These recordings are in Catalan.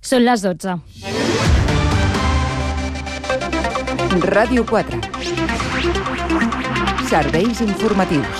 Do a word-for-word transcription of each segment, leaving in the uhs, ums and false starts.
Són les dotze. Ràdio quatre. Serveis informatius.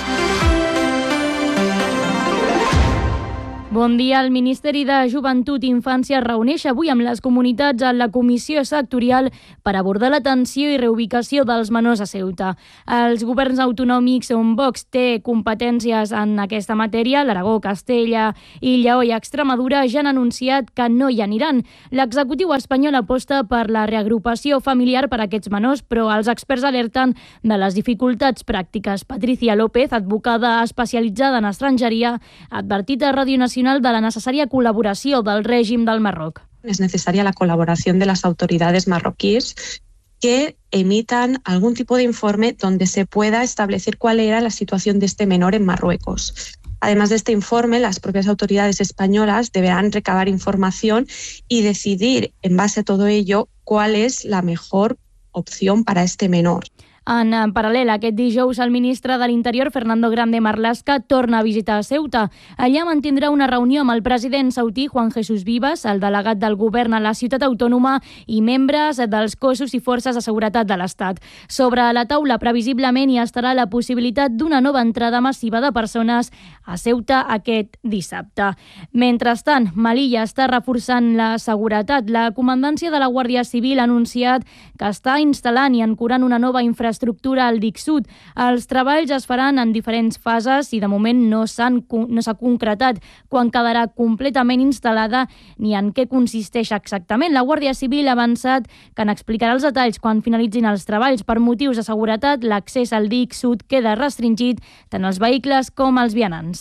Bon dia. El Ministeri de Joventut i Infància es reuneix avui amb les comunitats en la comissió sectorial per abordar l'atenció i reubicació dels menors a Ceuta. Els governs autonòmics on Vox té competències en aquesta matèria, l'Aragó, Castella i Lleó i Extremadura, ja han anunciat que no hi aniran. L'executiu espanyol aposta per la reagrupació familiar per a aquests menors, però els experts alerten de les dificultats pràctiques. Patricia López, advocada especialitzada en estrangeria, ha advertit a Ràdio Nacional de la necesaria colaboració del règim del Marroc. Es necesaria la colaboración de las autoridades marroquíes que emitan algún tipo de informe donde se pueda establecer cuál era la situación de este menor en Marruecos. Además de este informe, las propias autoridades españolas deberán recabar información y decidir, en base a todo ello, cuál es la mejor opción para este menor. En paral·lel, aquest dijous, el ministre de l'Interior, Fernando Grande Marlaska, torna a visitar Ceuta. Allà mantindrà una reunió amb el president sautí, Juan Jesús Vivas, el delegat del govern a la ciutat autònoma i membres dels cossos i forces de seguretat de l'Estat. Sobre la taula, previsiblement, hi estarà la possibilitat d'una nova entrada massiva de persones a Ceuta aquest dissabte. Mentrestant, Melilla està reforçant la seguretat. La comandància de la Guàrdia Civil ha anunciat que està instal·lant i ancorant una nova infraestructura estructura al Dic Sud. Els treballs es faran en diferents fases i de moment no s'han no s'ha concretat quan quedarà completament instal·lada ni en què consisteix exactament. La Guàrdia Civil ha avançat que n'explicarà els detalls quan finalitzin els treballs. Per motius de seguretat, l'accés al Dic Sud queda restringit tant als vehicles com als vianants.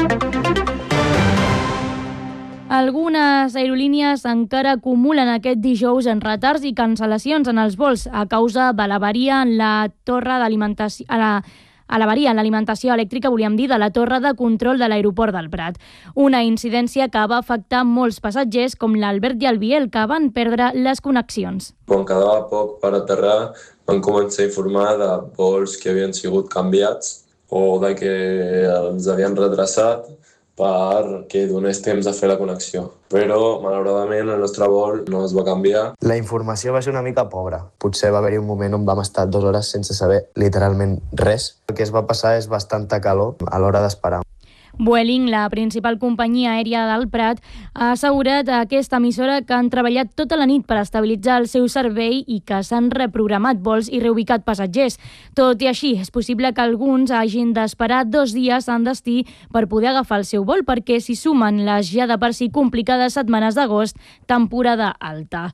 Algunes aerolínies encara acumulen aquest dijous en retards i cancel·lacions en els vols a causa de l'avaria en la torre d'alimentació a la a l'avaria en l'alimentació elèctrica, volíem dir, de la torre de control de l'aeroport del Prat. Una incidència que va afectar molts passatgers, com l'Albert i el Biel, que van perdre les connexions. Quan quedava poc per aterrar, van començar a informar de vols que havien sigut canviats o de que els havien retrasat perquè donés temps a fer la connexió. Però, malauradament, el nostre vol no es va canviar. La informació va ser una mica pobra. Potser va haver-hi un moment on vam estar dues hores sense saber literalment res. El que es va passar és bastanta calor a l'hora d'esperar. Vueling, la principal companyia aèria del Prat, ha assegurat a aquesta emissora que han treballat tota la nit per estabilitzar el seu servei i que s'han reprogramat vols i reubicat passatgers. Tot i així, és possible que alguns hagin d'esperar dos dies en destí per poder agafar el seu vol, perquè s'hi sumen les ja de per si complicades setmanes d'agost, temporada alta.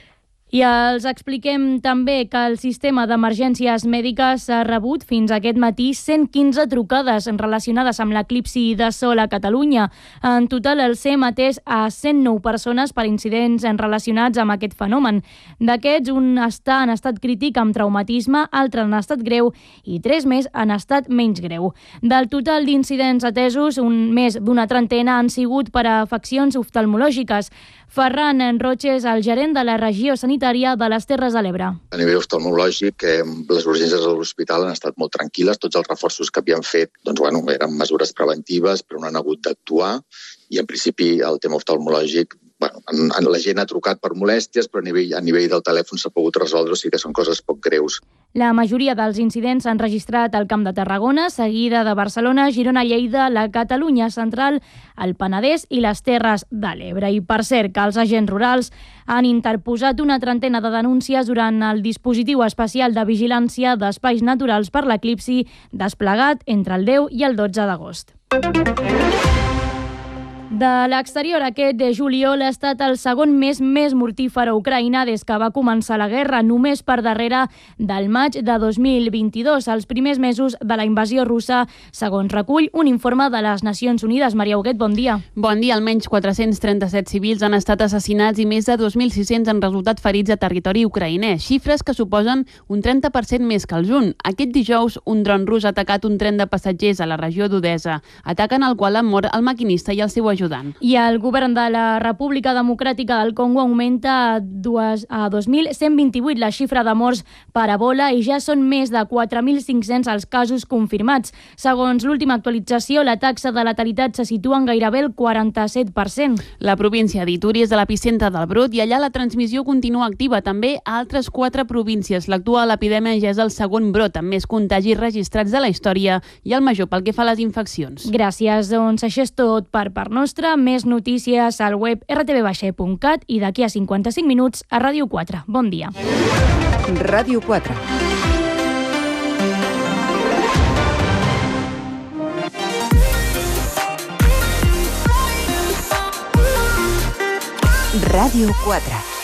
I els expliquem també que el sistema d'emergències mèdiques ha rebut fins aquest matí cent quinze trucades relacionades amb l'eclipsi de sol a Catalunya. En total, el C E M ha atès a cent nou persones per incidents relacionats amb aquest fenomen. D'aquests, un està en estat crític amb traumatisme, altre en estat greu i tres més en estat menys greu. Del total d'incidents atesos, un més d'una trentena han sigut per a afeccions oftalmològiques. Ferran Enroches, el gerent de la regió sanitària de les Terres de l'Ebre. A nivell oftalmològic, eh, les urgències a l'hospital han estat molt tranquil·les. Tots els reforços que havien fet doncs, bueno, eren mesures preventives, però no han hagut d'actuar. I, en principi, el tema oftalmològic, bueno, en, en la gent ha trucat per molèsties, però a nivell, a nivell del telèfon s'ha pogut resoldre, o sigui que són coses poc greus. La majoria dels incidents s'han registrat al Camp de Tarragona, seguida de Barcelona, Girona, Lleida, la Catalunya central, el Penedès i les Terres de l'Ebre. I per cert, que els agents rurals han interposat una trentena de denúncies durant el dispositiu especial de vigilància d'espais naturals per l'eclipsi desplegat entre el deu i el dotze d'agost. De l'exterior, aquest de juliol ha estat el segon mes més mortífer a Ucraïna des que va començar la guerra, només per darrere del maig de dos mil vint-i-dos, els primers mesos de la invasió russa, segons recull un informe de les Nacions Unides. Maria Huguet, bon dia. Bon dia. Almenys quatre-cents trenta-set civils han estat assassinats i més de dos mil sis-cents han resultat ferits a territori ucraïnès, xifres que suposen un trenta per cent més que el juny. Aquest dijous, un dron rus ha atacat un tren de passatgers a la regió d'Odessa, atac en el qual han mort el maquinista i el seu ajut ajudant. I el govern de la República Democràtica del Congo augmenta a dos mil cent vint-i-vuit la xifra de morts per Ebola i ja són més de quatre mil cinc-cents els casos confirmats. Segons l'última actualització, la taxa de letalitat se situa en gairebé el quaranta-set per cent. La província d'Ituri és de l'epicentre del brot i allà la transmissió continua activa també a altres quatre províncies. L'actual epidèmia ja és el segon brot amb més contagis registrats de la història i el major pel que fa a les infeccions. Gràcies, doncs això és tot per part nostra. Més notícies al web r t v baixa punt cat i d'aquí a cinquanta-cinc minuts a Ràdio quatre. Bon dia. Ràdio quatre. Ràdio quatre.